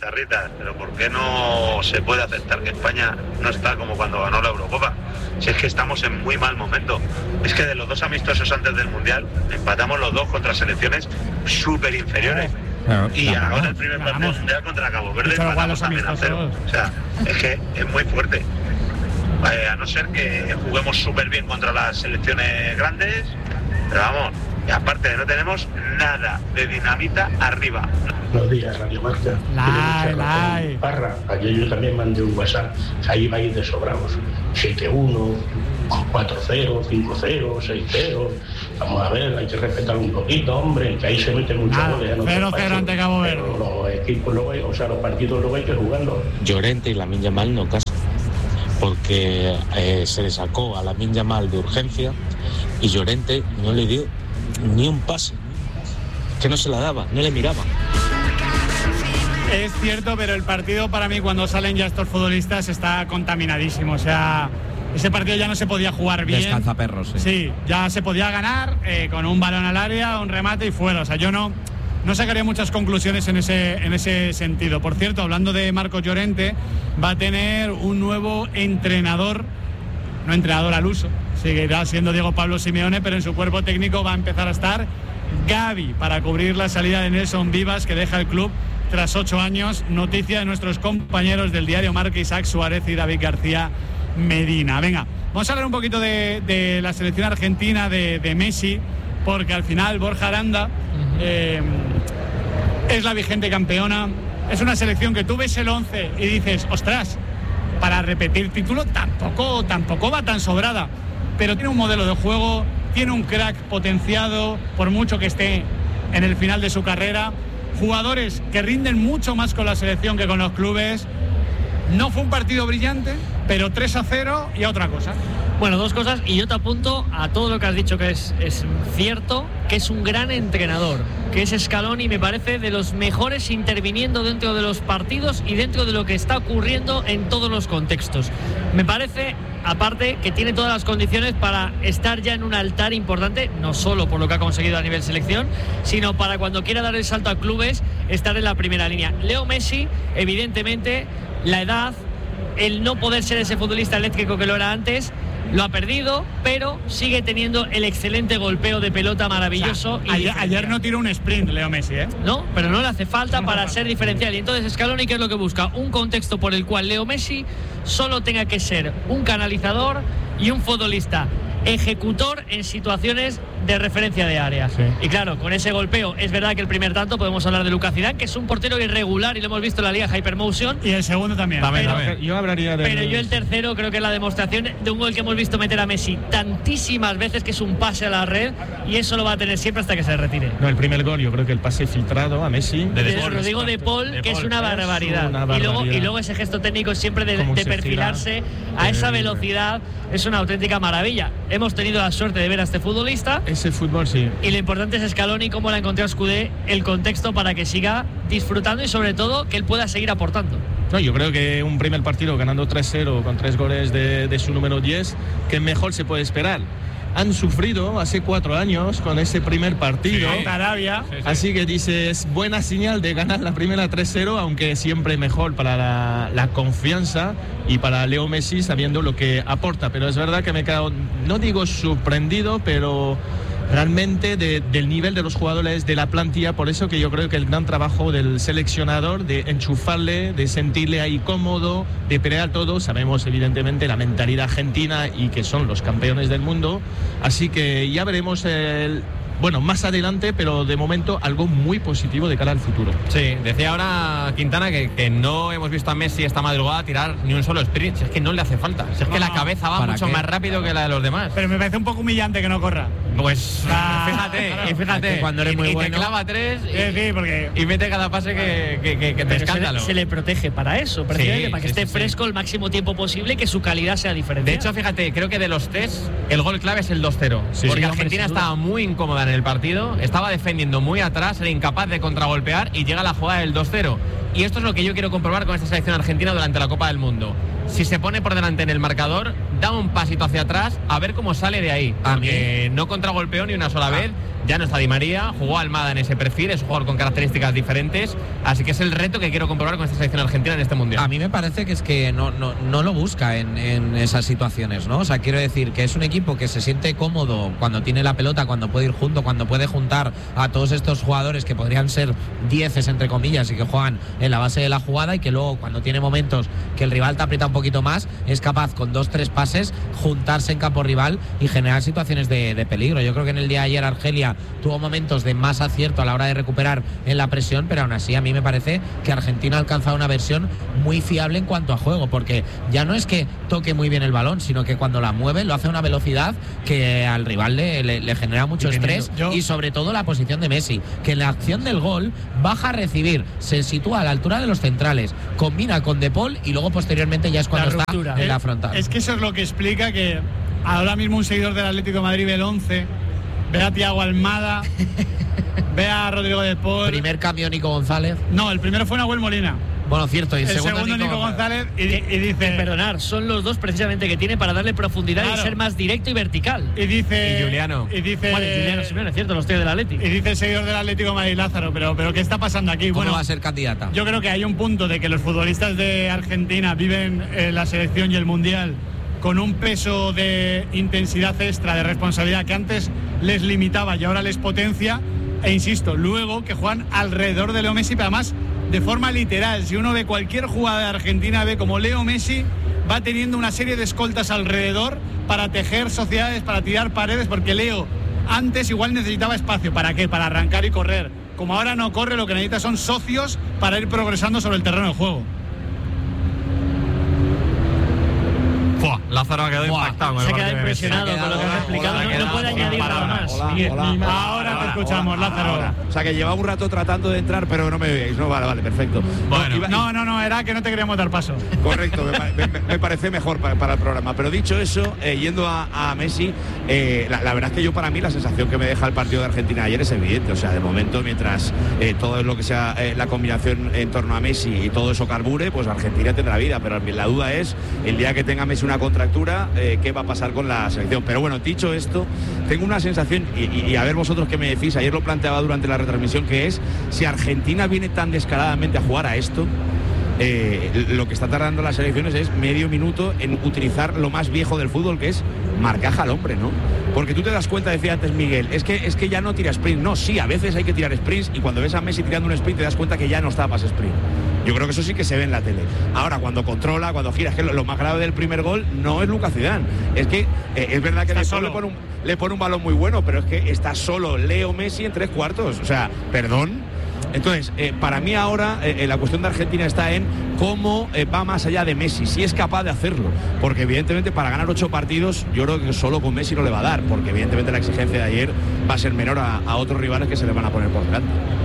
Rita, pero ¿por qué no se puede aceptar que España no está como cuando ganó la Eurocopa? Si es que estamos en muy mal momento. Es que de los 2 amistosos antes del Mundial, empatamos los 2 contra selecciones súper inferiores. Y ahora el primer partido del Mundial contra Cabo Verde empatamos también a 0. O sea, es que es muy fuerte. A no ser que juguemos súper bien contra las selecciones grandes, pero vamos, y aparte no tenemos nada de dinamita arriba. Buenos días, Radio Marca. Parra, ayer yo también mandé un WhatsApp, ahí va a ir de sobrados. 7-1, 4-0, 5-0, 6-0. Vamos a ver, hay que respetar un poquito, hombre, que ahí se mete mucho goles. 0-0 ante Cabo Verde. Pero los equipos luego, los partidos luego hay que jugarlos. Llorente y Lamine Yamal no casan, porque se le sacó a Lamine Yamal de urgencia y Llorente no le dio ni un pase, que no se la daba, no le miraba. Es cierto, pero el partido para mí cuando salen ya estos futbolistas está contaminadísimo, o sea, ese partido ya no se podía jugar bien. Descalzaperros, Sí, ya se podía ganar con un balón al área, un remate y fuera, o sea, yo no sacaría muchas conclusiones en ese sentido. Por cierto, hablando de Marcos Llorente, va a tener un nuevo entrenador, no entrenador al uso, seguirá siendo Diego Pablo Simeone, pero en su cuerpo técnico va a empezar a estar Gavi para cubrir la salida de Nelson Vivas, que deja el club tras 8 años. Noticia de nuestros compañeros del diario Marca, Isaac Suárez y David García Medina. Venga, vamos a hablar un poquito de la selección argentina de Messi, porque al final Borja Aranda es la vigente campeona. Es una selección que tú ves el 11 y dices, ostras, para repetir título tampoco va tan sobrada, pero tiene un modelo de juego, tiene un crack potenciado, por mucho que esté en el final de su carrera, jugadores que rinden mucho más con la selección que con los clubes. No fue un partido brillante, pero 3-0 y a otra cosa. Bueno, 2 cosas, y yo te apunto a todo lo que has dicho, que es cierto, que es un gran entrenador, que es Scaloni, me parece de los mejores interviniendo dentro de los partidos y dentro de lo que está ocurriendo en todos los contextos. Me parece, aparte, que tiene todas las condiciones para estar ya en un altar importante, no solo por lo que ha conseguido a nivel selección, sino para cuando quiera dar el salto a clubes, estar en la primera línea. Leo Messi, evidentemente, la edad, el no poder ser ese futbolista eléctrico que lo era antes, lo ha perdido, pero sigue teniendo el excelente golpeo de pelota maravilloso. O sea, ayer no tiró un sprint Leo Messi, ¿eh? No, pero no le hace falta para ser diferencial. Y entonces Scaloni, ¿qué es lo que busca? Un contexto por el cual Leo Messi solo tenga que ser un canalizador y un futbolista ejecutor en situaciones de referencia de área. Sí. Y claro, con ese golpeo, es verdad que el primer tanto podemos hablar de Lucas Zidane, que es un portero irregular y lo hemos visto en la Liga Hypermotion. Y el segundo también. Yo hablaría de... Pero yo el tercero creo que es la demostración de un gol que hemos visto meter a Messi tantísimas veces, que es un pase a la red, y eso lo va a tener siempre hasta que se retire. No, el primer gol, yo creo que el pase filtrado a Messi. Rodrigo de Paul, que es una barbaridad. Y luego ese gesto técnico siempre de perfilarse a esa velocidad, es una auténtica maravilla. Hemos tenido la suerte de ver a este futbolista. Ese fútbol, sí. Y lo importante es Scaloni, cómo la encontró a Scudé, el contexto para que siga disfrutando y sobre todo que él pueda seguir aportando. No, yo creo que un primer partido ganando 3-0 con 3 goles de su número 10, que mejor se puede esperar. Han sufrido hace 4 años con ese primer partido. Sí, Arabia. Sí. Así que dices, buena señal de ganar la primera 3-0, aunque siempre mejor para la confianza y para Leo Messi sabiendo lo que aporta. Pero es verdad que me he quedado, no digo sorprendido, pero realmente del nivel de los jugadores de la plantilla. Por eso que yo creo que el gran trabajo del seleccionador de enchufarle, de sentirle ahí cómodo, de pelear todo. Sabemos evidentemente la mentalidad argentina y que son los campeones del mundo, así que ya veremos más adelante, pero de momento algo muy positivo de cara al futuro. Sí, decía ahora Quintana que no hemos visto a Messi esta madrugada tirar ni un solo sprint. Si es que no le hace falta, si es que la cabeza va mucho más rápido que la de los demás. Pero me parece un poco humillante que no corra. Pues fíjate, cuando eres muy bueno, te clava 3 porque... y mete cada pase que te escándalo. Se le protege para eso, para que esté fresco el máximo tiempo posible y que su calidad sea diferente. De hecho, fíjate, creo que de los 3 el gol clave es el 2-0, porque Argentina estaba muy incómoda en el partido, estaba defendiendo muy atrás, era incapaz de contragolpear y llega la jugada del 2-0. Y esto es lo que yo quiero comprobar con esta selección argentina durante la Copa del Mundo. Si se pone por delante en el marcador, da un pasito hacia atrás, a ver cómo sale de ahí. Porque no contragolpeó ni una sola vez. Ya no está Di María, jugó Almada en ese perfil, es un jugador con características diferentes, así que es el reto que quiero comprobar con esta selección argentina en este Mundial. A mí me parece que es que no lo busca en esas situaciones, ¿no? O sea, quiero decir que es un equipo que se siente cómodo cuando tiene la pelota, cuando puede ir junto, cuando puede juntar a todos estos jugadores que podrían ser 10 entre comillas y que juegan en la base de la jugada, y que luego cuando tiene momentos que el rival te aprieta un poquito más, es capaz con 2-3 pases juntarse en campo rival y generar situaciones de peligro. Yo creo que en el día de ayer Argelia tuvo momentos de más acierto a la hora de recuperar en la presión, pero aún así a mí me parece que Argentina ha alcanzado una versión muy fiable en cuanto a juego, porque ya no es que toque muy bien el balón, sino que cuando la mueve lo hace a una velocidad que al rival le genera mucho estrés, y sobre todo la posición de Messi, que en la acción del gol baja a recibir, se sitúa a la altura de los centrales, combina con De Paul y luego posteriormente ya es cuando está en la frontal. Es que eso es lo que explica que ahora mismo un seguidor del Atlético de Madrid ve el 11, ve a Thiago Almada, ve a Rodrigo De Paul. Primer cambio Nico González. No, el primero fue Nahuel Molina. Bueno, cierto, y el segundo Nico González y dice... Perdonar, son los dos precisamente que tiene para darle profundidad, claro, y ser más directo y vertical. Y dice... Y Juliano. Y dice... Vale, Juliano Simeone, es cierto, los tíos del Atlético. Y dice el seguidor del Atlético de Madrid, Lázaro, pero ¿qué está pasando aquí? ¿Cómo va a ser candidata? Yo creo que hay un punto de que los futbolistas de Argentina viven la selección y el Mundial con un peso de intensidad extra, de responsabilidad que antes les limitaba y ahora les potencia, e insisto, luego que juegan alrededor de Leo Messi, pero además de forma literal. Si uno ve cualquier jugada de Argentina, ve como Leo Messi va teniendo una serie de escoltas alrededor para tejer sociedades, para tirar paredes, porque Leo antes igual necesitaba espacio. ¿Para qué? Para arrancar y correr. Como ahora no corre, lo que necesita son socios para ir progresando sobre el terreno de juego. Lázaro ha quedado impactado. Se queda impresionado con lo que has explicado. No puede añadir nada más. Ahora te escuchamos, Lázaro. O sea, que llevaba un rato tratando de entrar, pero no me veis. No, vale, perfecto. Bueno, no, era que no te queríamos dar paso. Correcto, me parece mejor para el programa. Pero dicho eso, yendo a Messi, la verdad es que para mí la sensación que me deja el partido de Argentina ayer es evidente. O sea, de momento, mientras todo lo que sea la combinación en torno a Messi y todo eso carbure, pues Argentina tendrá vida. Pero la duda es, el día que tenga Messi una contractura, qué va a pasar con la selección. Pero bueno, dicho esto, tengo una sensación, y a ver vosotros qué me decís, ayer lo planteaba durante la retransmisión, que es, si Argentina viene tan descaradamente a jugar a esto, lo que está tardando las selecciones es medio minuto en utilizar lo más viejo del fútbol, que es marcaje al hombre, ¿no? Porque tú te das cuenta, decía antes Miguel, es que ya no tira sprint. No, sí, a veces hay que tirar sprints, y cuando ves a Messi tirando un sprint te das cuenta que ya no está para sprint. Yo creo que eso sí que se ve en la tele. Ahora, cuando controla, cuando gira, es que lo más grave del primer gol no es Lucas Zidane. Es que es verdad que le pone un balón muy bueno, pero es que está solo Leo Messi en 3/4. O sea, perdón. Entonces, para mí ahora la cuestión de Argentina está en cómo va más allá de Messi, si es capaz de hacerlo, porque evidentemente para ganar 8 partidos yo creo que solo con Messi no le va a dar, porque evidentemente la exigencia de ayer va a ser menor a otros rivales que se le van a poner por delante.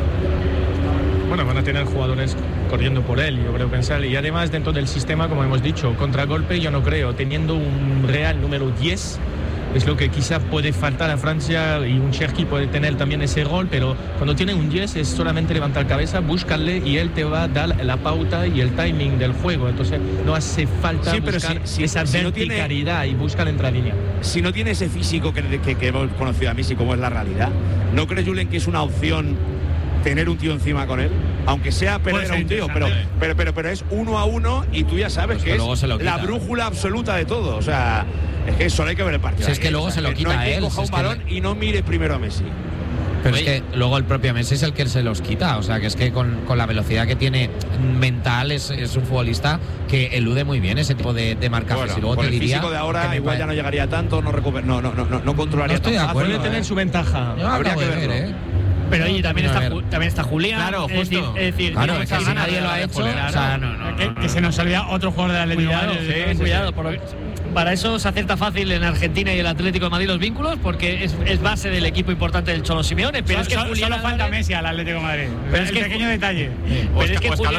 Bueno, van a tener jugadores corriendo por él, yo creo, pensar, y además dentro del sistema, como hemos dicho, contragolpe yo no creo, teniendo un real número 10 es lo que quizá puede faltar a Francia, y un Cherki puede tener también ese rol, pero cuando tiene un 10 es solamente levantar cabeza, búscale y él te va a dar la pauta y el timing del juego. Entonces no hace falta buscar esa verticalidad y buscar en la línea. Si no tiene ese físico que hemos conocido a Messi, como es la realidad, ¿no crees, Julen, que es una opción tener un tío encima con él? Aunque sea perder a un tío, pero es 1 a 1 y tú ya sabes que es la brújula absoluta de todo. O sea, es que solo hay que ver el partido. Si es que luego se lo quita a él. No hay que coja un balón y no mire primero a Messi. Pero es que luego el propio Messi es el que se los quita. O sea, que es que con la velocidad que tiene mental es un futbolista que elude muy bien ese tipo de marcajes. Bueno, y luego con te el diría físico de ahora igual ya no llegaría tanto, no controlaría. No estoy de acuerdo. Puede tener su ventaja. Habría que verlo. Pero oye, también está Julián. Claro, justo. Es decir, claro, es que si nadie lo ha hecho. Claro, o sea, que se nos olvida otro jugador de Atlético. Cuidado. Para eso se acierta fácil en Argentina y el Atlético de Madrid los vínculos, porque es base del equipo importante del Cholo Simeone. Pero es que solo falta Messi al Atlético de Madrid. Pero es que pequeño detalle. Pero es que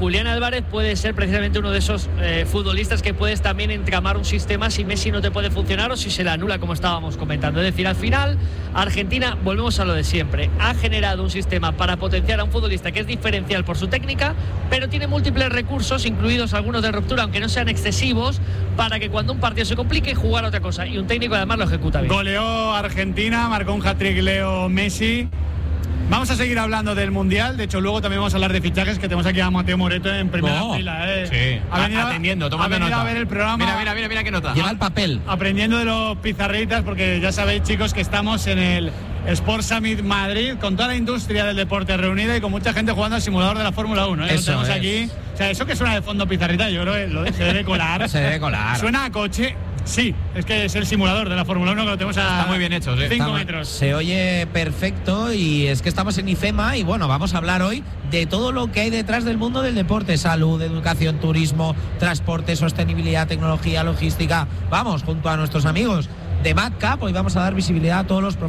Julián Álvarez puede ser precisamente uno de esos futbolistas que puedes también entramar un sistema si Messi no te puede funcionar o si se le anula, como estábamos comentando. Es decir, al final Argentina, volvemos a lo de siempre, ha generado un sistema para potenciar a un futbolista que es diferencial por su técnica, pero tiene múltiples recursos, incluidos algunos de ruptura, aunque no sean excesivos, para que cuando un partido se complique, jugar a otra cosa, y un técnico además lo ejecuta bien. Goleó Argentina, marcó un hat-trick Leo Messi. Vamos a seguir hablando del Mundial. De hecho, luego también vamos a hablar de fichajes, que tenemos aquí a Mateo Moreto en primera fila. Sí, ha venido, atendiendo, tomando nota. A ver el programa. Mira qué nota. Lleva el papel. Aprendiendo de los pizarritas, porque ya sabéis, chicos, que estamos en el Sport Summit Madrid, con toda la industria del deporte reunida y con mucha gente jugando al simulador de la Fórmula 1. Lo tenemos aquí. O sea, eso que suena de fondo pizarrita, yo creo que se debe colar. Se debe colar. Suena a coche. Sí, es que es el simulador de la Fórmula 1 que lo tenemos a... Está muy bien hecho, sí. 5 metros. Se oye perfecto y es que estamos en IFEMA y bueno, vamos a hablar hoy de todo lo que hay detrás del mundo del deporte: salud, educación, turismo, transporte, sostenibilidad, tecnología, logística. Vamos, junto a nuestros amigos de MadCap, hoy vamos a dar visibilidad a todos los profesionales